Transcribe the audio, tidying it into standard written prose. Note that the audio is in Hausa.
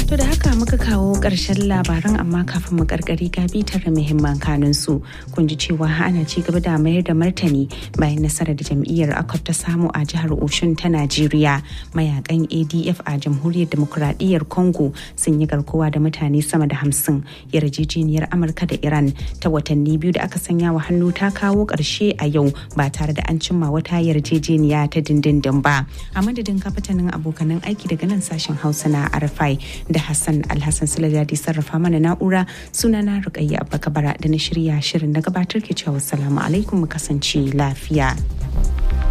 To da haka muka kawo ƙarshen labaran amma kafin mu karkari ga bitar muhimman kanun su kun ji cewa ana ci gaba da mayar da martani bayan nasarar da jam'iyyar ACOP ta samu a jihar Oshun ta Najeriya. Mayakan ADF a Jamhuriyar Demokuraɗiyyar Congo sun yi garkuwa da mutane sama da 50. Yarjejeniyar Amurka da Iran ta watanni biyu da aka sanya wa hannu ta kawo ƙarshe a yau ba tare da an cimma wata yarjejeniya ta dindindin ba. A madadin kafatanin abokanan aiki daga nan sashen Hausa na RFI da Hassan Alhassan Sulajadi sarrafa mana na'ura, sunana Rukayya Abba Kabara da na shirya shirin na gabatar ke cewa assalamu alaikum mu kasance lafiya.